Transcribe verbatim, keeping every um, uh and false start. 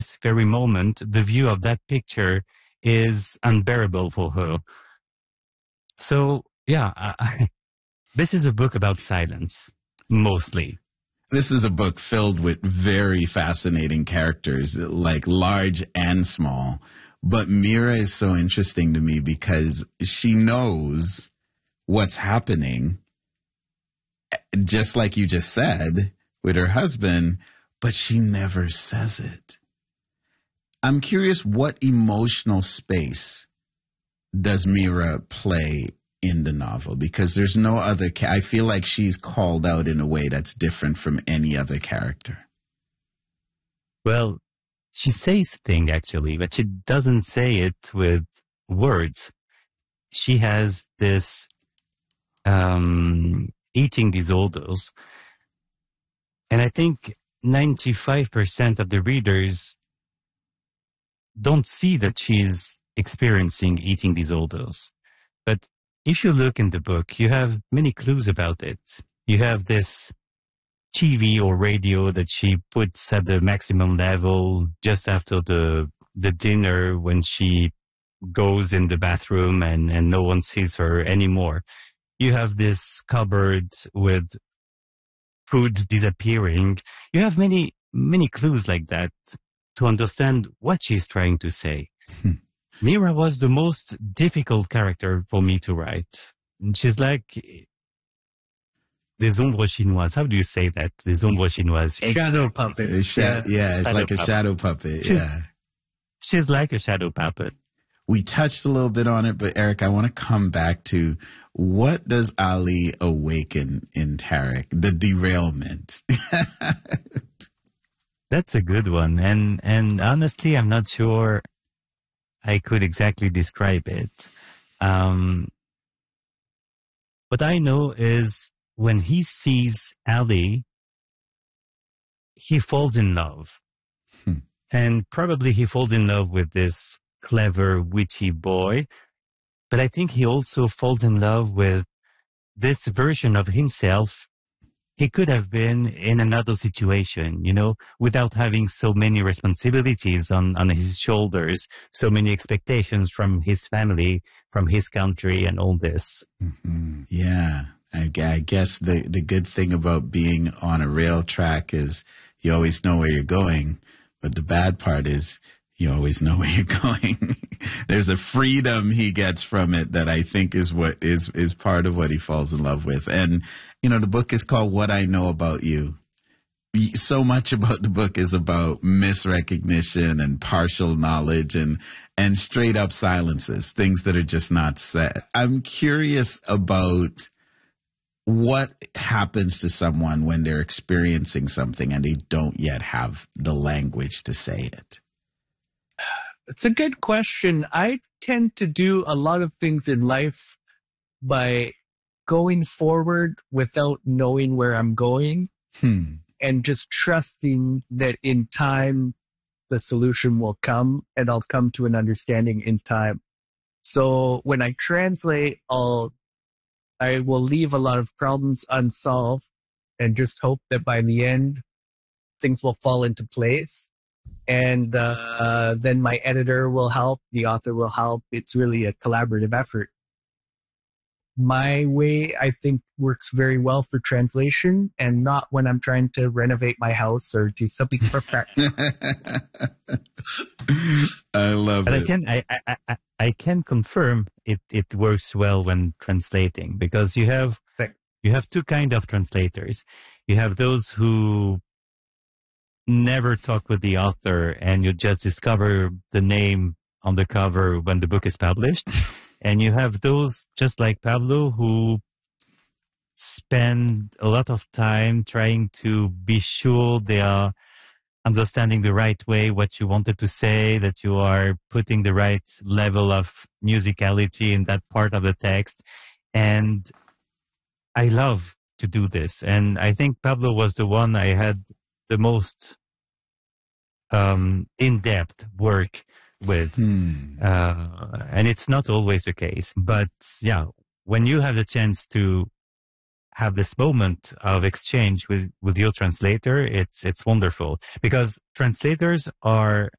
very moment, the view of that picture is unbearable for her. So, yeah, I, I, this is a book about silence, mostly. This is a book filled with very fascinating characters, like large and small. But Mira is so interesting to me because she knows what's happening, just like you just said, with her husband, but she never says it. I'm curious, what emotional space does Mira play in the novel? Because there's no other, ca- I feel like she's called out in a way that's different from any other character. Well, she says things actually, but she doesn't say it with words. She has this um, eating disorders. And I think ninety-five percent of the readers don't see that she's experiencing eating disorders. But if you look in the book, you have many clues about it. You have this T V or radio that she puts at the maximum level just after the the dinner when she goes in the bathroom and, and no one sees her anymore. You have this cupboard with food disappearing. You have many, many clues like that to understand what she's trying to say. Mira was the most difficult character for me to write. She's like des ombres chinoises. How do you say that? Des ombres chinoises. Shadow puppet. Sha- yeah, yeah, it's shadow like a puppet. shadow puppet. She's, yeah. She's like a shadow puppet. We touched a little bit on it, but Eric, I want to come back to what does Ali awaken in Tarek? The derailment. That's a good one. And, and honestly, I'm not sure I could exactly describe it. Um, what I know is when he sees Ali, he falls in love. Hmm. And probably he falls in love with this clever, witty boy. But I think he also falls in love with this version of himself he could have been in another situation, you know, without having so many responsibilities on, on his shoulders, so many expectations from his family, from his country and all this. Mm-hmm. Yeah. I, I guess the, the good thing about being on a rail track is you always know where you're going. But the bad part is you always know where you're going. There's a freedom he gets from it that I think is what is, is part of what he falls in love with. And, you know, the book is called What I Know About You. So much about the book is about misrecognition and partial knowledge and, and straight up silences, things that are just not said. I'm curious about what happens to someone when they're experiencing something and they don't yet have the language to say it. It's a good question. I tend to do a lot of things in life by going forward without knowing where I'm going Hmm. and just trusting that in time the solution will come and I'll come to an understanding in time. So when I translate, I'll I will leave a lot of problems unsolved and just hope that by the end things will fall into place. And uh, then my editor will help, the author will help. It's really a collaborative effort. My way, I think, works very well for translation and not when I'm trying to renovate my house or do something perfect. I love but it. I can, I, I, I, I can confirm it, it works well when translating because you have, you have two kind of translators. You have those who never talk with the author and you just discover the name on the cover when the book is published. And you have those just like Pablo who spend a lot of time trying to be sure they are understanding the right way what you wanted to say, that you are putting the right level of musicality in that part of the text. And I love to do this. And I think Pablo was the one I had the most um, in-depth work with. Hmm. Uh, and it's not always the case. But yeah, when you have the chance to have this moment of exchange with, with your translator, it's it's wonderful. Because translators are